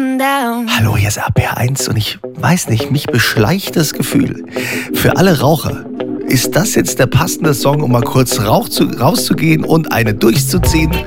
Hallo, hier ist RPR1 und ich weiß nicht, mich beschleicht das Gefühl. Für alle Raucher ist das jetzt der passende Song, um mal kurz rauszugehen und eine durchzuziehen?